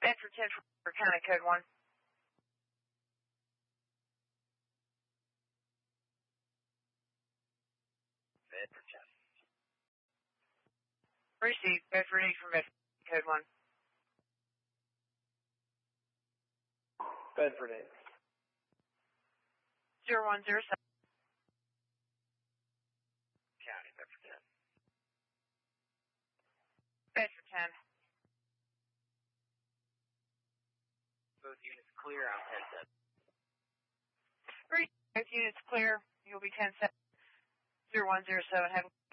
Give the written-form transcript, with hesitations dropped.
Bedford 10 for County Code 1. Bedford 10. Received. Bedford 8 from Bedford Code 1. Bedford 8. 0107. County, Bedford 10. Bedford 10. Both units clear on 10-7. Both units clear. You'll be 10-7. 0107. Have